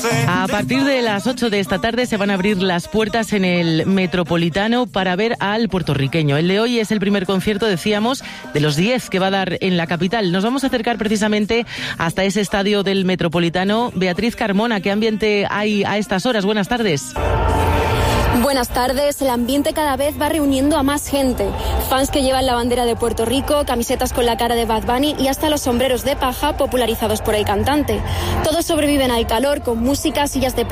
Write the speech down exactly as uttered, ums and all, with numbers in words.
A partir de las ocho de esta tarde se van a abrir las puertas en el Metropolitano para ver al puertorriqueño. El de hoy es el primer concierto, decíamos, de los diez que va a dar en la capital. Nos vamos a acercar precisamente hasta ese estadio del Metropolitano. Beatriz Carmona, ¿qué ambiente hay a estas horas? Buenas tardes. Buenas tardes. El ambiente cada vez va reuniendo a más gente. Fans que llevan la bandera de Puerto Rico, camisetas con la cara de Bad Bunny y hasta los sombreros de paja popularizados por el cantante. Todos sobreviven al calor con música, sillas de